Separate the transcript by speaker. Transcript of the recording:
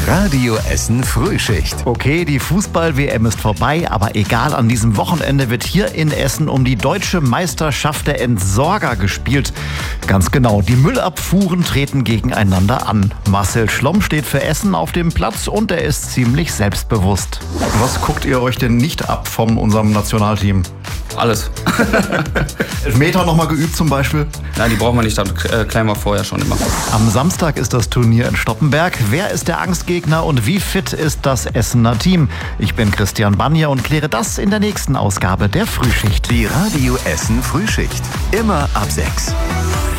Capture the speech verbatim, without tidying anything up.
Speaker 1: Radio Essen Frühschicht.
Speaker 2: Okay, die Fußball-W M ist vorbei, aber egal, an diesem Wochenende wird hier in Essen um die deutsche Meisterschaft der Entsorger gespielt. Ganz genau, die Müllabfuhren treten gegeneinander an. Marcel Schlomm steht für Essen auf dem Platz und er ist ziemlich selbstbewusst.
Speaker 3: Was guckt ihr euch denn nicht ab von unserem Nationalteam?
Speaker 4: Alles.
Speaker 3: Elfmeter nochmal geübt zum Beispiel?
Speaker 4: Nein, die brauchen wir nicht, dann klären wir vorher schon immer.
Speaker 2: Am Samstag ist das Turnier in Stoppenberg. Wer ist der Angstgegner und wie fit ist das Essener Team? Ich bin Christian Banja und kläre das in der nächsten Ausgabe der Frühschicht.
Speaker 1: Die Radio Essen Frühschicht. Immer ab sechs.